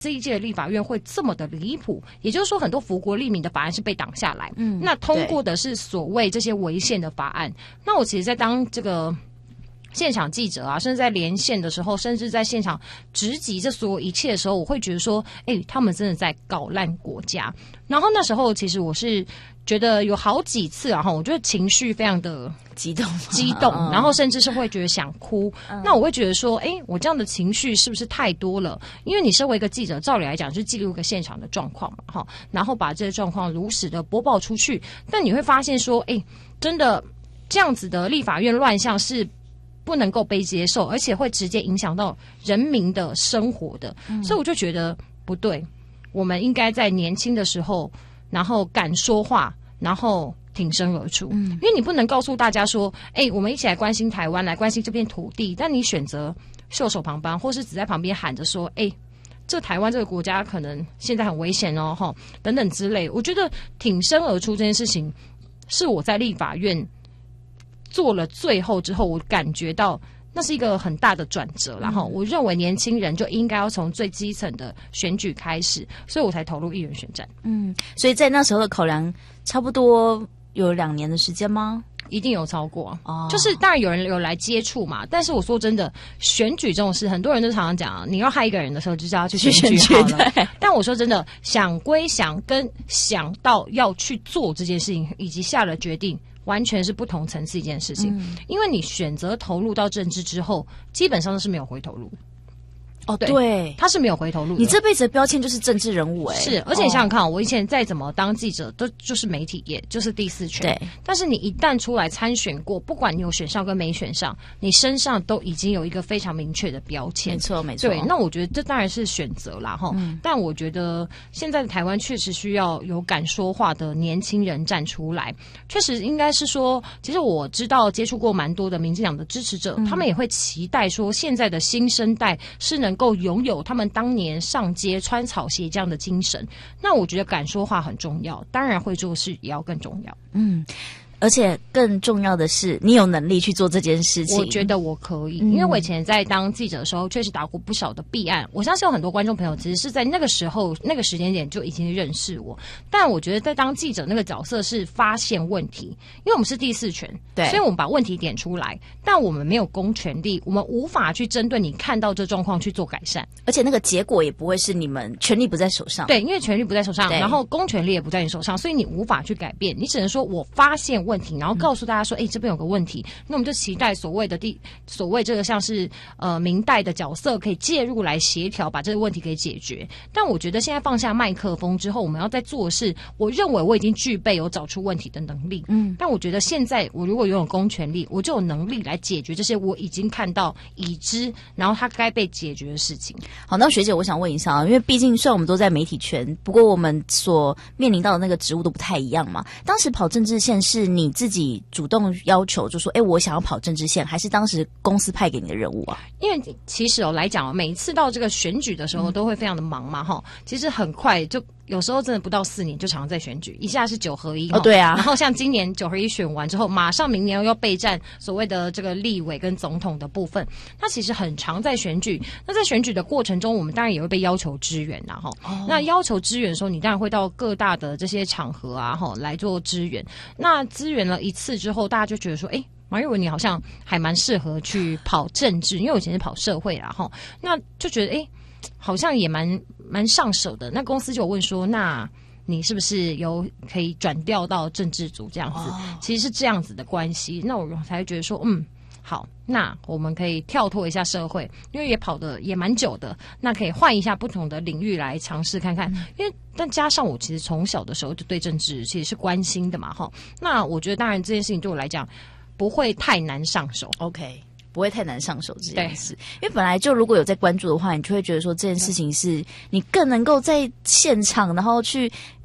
这一届的立法院会这么的离谱，也就是说很多福国利民的法案是被挡下来，那通过的是所谓这些违宪的法案。那我其实在当这个现场记者啊，甚至在连线的时候，甚至在现场直击这所有一切的时候，我会觉得说，他们真的在搞烂国家。然后那时候其实我是觉得有好几次啊，我觉得情绪非常的激动，然后甚至是会觉得想哭。那我会觉得说，我这样的情绪是不是太多了？因为你身为一个记者，照理来讲是记录一个现场的状况嘛，然后把这个状况如实的播报出去。但你会发现说，真的这样子的立法院乱象是不能够被接受，而且会直接影响到人民的生活的。所以我就觉得不对，我们应该在年轻的时候，然后敢说话，然后挺身而出。因为你不能告诉大家说，我们一起来关心台湾，来关心这片土地，但你选择袖手旁观，或是只在旁边喊着说，这台湾这个国家可能现在很危险哦，等等之类。我觉得挺身而出这件事情，是我在立法院做了最后之后，我感觉到那是一个很大的转折啦。我认为年轻人就应该要从最基层的选举开始，所以我才投入议员选战。 所以在那时候的考量，差不多有2年的时间吗？ 一定有超过就是当然有人有来接触嘛，但是我说真的，选举这种事，很多人都常常讲，你要害一个人的时候，就是要去选举好了。但我说真的，想归想，跟想到要去做这件事情，以及下了决定，完全是不同层次一件事情。因为你选择投入到政治之后，基本上都是没有回头路的。对，他是没有回头路的。 你这辈子的标签就是政治人物是，而且你想想看，我以前再怎么当记者，都就是媒体业，就是第四权。对，但是你一旦出来参选过，不管你有选上跟没选上，你身上都已经有一个非常明确的标签。 没错，没错。 对，那我觉得这当然是选择啦但我觉得现在的台湾确实需要有敢说话的年轻人站出来。确实应该是说，其实我知道接触过蛮多的民进党的支持者，他们也会期待说，现在的新生代是能够拥有他们当年上街穿草鞋这样的精神。那我觉得敢说话很重要，当然会做事也要更重要。 而且更重要的是，你有能力去做这件事情。 我觉得我可以，因为我以前在当记者的时候，确实打过不少的弊案。我相信有很多观众朋友其实是在那个时候、那个时间点就已经认识我。但我觉得在当记者那个角色是发现问题，因为我们是第四权，对，所以我们把问题点出来，但我们没有公权力，我们无法去针对你看到这状况去做改善， 而且那个结果也不会是你们权力不在手上。 对，因为权力不在手上，然后公权力也不在你手上，所以你无法去改变，你只能说我发现问题，然后告诉大家说，这边有个问题，那我们就期待所谓这个像是民代的角色可以介入来协调，把这个问题给解决。但我觉得现在放下麦克风之后，我们要再做的是，我认为我已经具备有找出问题的能力。但我觉得现在我如果拥有公权力，我就有能力来解决这些我已经看到、已知，然后它该被解决的事情。 好，那学姐，我想问一下啊，因为毕竟虽然我们都在媒体圈，不过我们所面临到的那个职务都不太一样嘛。当时跑政治线是你自己主动要求，就说我想要跑政治线，还是当时公司派给你的任务啊？ 因为其实来讲，每一次到这个选举的时候都会非常的忙嘛其实很快就有时候真的不到4年就常常在选举，一下是9合1 对啊， 然后像今年9合1选完之后，马上明年要备战所谓的这个立委跟总统的部分，那其实很常在选举。那在选举的过程中，我们当然也会被要求支援那要求支援的时候，你当然会到各大的这些场合来做支援。那支援了一次之后，大家就觉得说，马玉文你好像还蛮适合去跑政治，因为我以前是跑社会啦那就觉得好像也蛮上手的。那公司就有问说，那你是不是有可以转调到政治组这样子？其实是这样子的关系。那我才觉得说，好，那我们可以跳脱一下社会，因为也跑得也蛮久的，那可以换一下不同的领域来尝试看看。因为但加上我其实从小的时候就对政治其实是关心的嘛那我觉得当然这件事情对我来讲不会太难上手。 OK， 不会太难上手这件事，因为本来就如果有在关注的话，你就会觉得说这件事情是你更能够在现场，然后去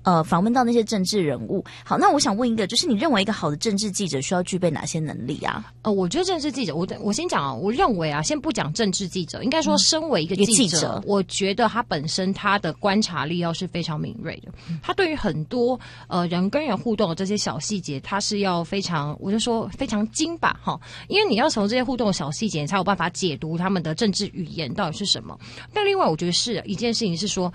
访问到那些政治人物。好，那我想问一个，就是你认为一个好的政治记者需要具备哪些能力啊？ 我觉得政治记者，我先讲啊，我认为啊，先不讲政治记者，应该说身为一个记者，我觉得他本身他的观察力要是非常敏锐的，他对于很多人跟人互动的这些小细节，他是要非常，我就说非常精吧哈，因为你要从这些互动的小细节，你才有办法解读他们的政治语言到底是什么。那另外，我觉得是一件事情是说，